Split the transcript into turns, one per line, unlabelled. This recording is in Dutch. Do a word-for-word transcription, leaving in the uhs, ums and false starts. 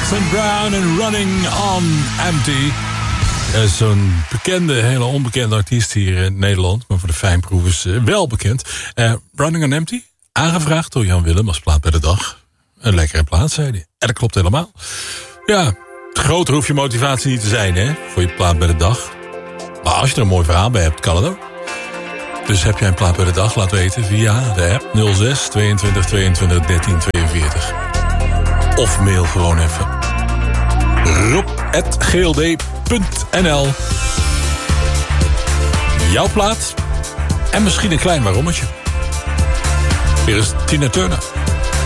Jackson Brown en Running on Empty. Dat is zo'n bekende, hele onbekende artiest hier in Nederland. Maar voor de fijnproevers uh, wel bekend. Uh, Running on Empty, aangevraagd door Jan Willem als plaat bij de dag. Een lekkere plaat, zei hij. En dat klopt helemaal. Ja, groter hoeft je motivatie niet te zijn, hè, voor je plaat bij de dag. Maar als je er een mooi verhaal bij hebt, kan het ook. Dus heb jij een plaat bij de dag, laat weten via de app nul zes tweeëntwintig tweeëntwintig dertien tweeënveertig. Of mail gewoon even. rob at g l d punt n l. Jouw plaat en misschien een klein waarommetje. Hier is Tina Turner.